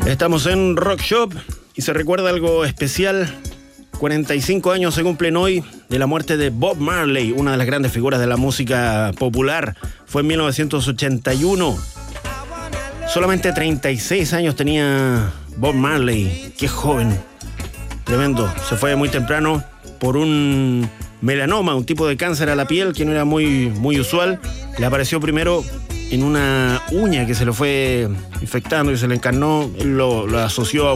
Estamos en Rock Shop y se recuerda algo especial. 45 años se cumplen hoy de la muerte de Bob Marley, una de las grandes figuras de la música popular. Fue en 1981. Solamente 36 años tenía Bob Marley. Qué joven. Tremendo. Se fue muy temprano por un melanoma, un tipo de cáncer a la piel que no era muy usual. Le apareció primero en una uña que se lo fue infectando y se le encarnó. Él lo asoció a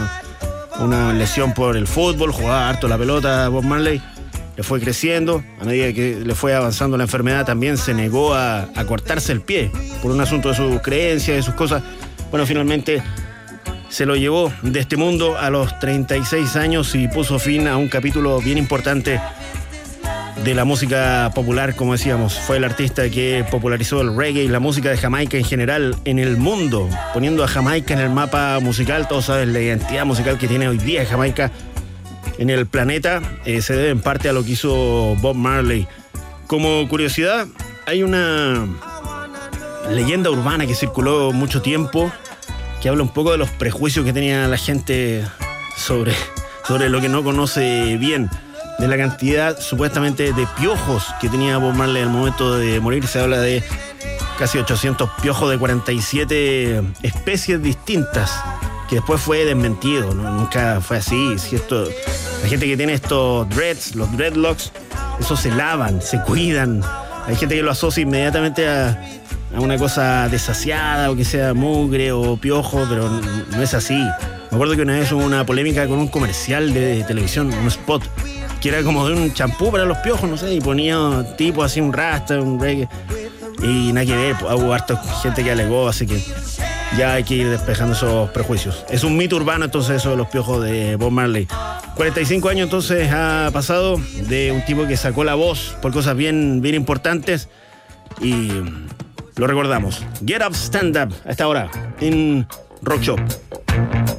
una lesión por el fútbol, jugaba harto la pelota Bob Marley, le fue creciendo, a medida que le fue avanzando la enfermedad también se negó a cortarse el pie por un asunto de sus creencias, de sus cosas. Bueno, finalmente se lo llevó de este mundo a los 36 años y puso fin a un capítulo bien importante de la música popular, como decíamos. Fue el artista que popularizó el reggae y la música de Jamaica en general en el mundo, poniendo a Jamaica en el mapa musical. Todos saben la identidad musical que tiene hoy día Jamaica en el planeta. Se debe en parte a lo que hizo Bob Marley. Como curiosidad, hay una leyenda urbana que circuló mucho tiempo que habla un poco de los prejuicios que tenía la gente sobre lo que no conoce bien, de la cantidad supuestamente de piojos que tenía Bob Marley al momento de morir. Se habla de casi 800 piojos de 47 especies distintas, que después fue desmentido, ¿no? Nunca fue así. Si la gente que tiene estos dreads, los dreadlocks, esos se lavan, se cuidan. Hay gente que lo asocia inmediatamente a una cosa desasiada, o que sea mugre o piojo, pero no es así. Me acuerdo que una vez hubo una polémica con un comercial de televisión, un spot, que era como de un champú para los piojos, no sé, y ponía tipo así un rasta, un reggae, y nada que ver. Hubo harta gente que alegó, así que ya hay que ir despejando esos prejuicios. Es un mito urbano entonces eso de los piojos de Bob Marley. 45 años entonces ha pasado de un tipo que sacó la voz por cosas bien importantes y lo recordamos. Get Up, Stand Up a esta hora en Rock Shop.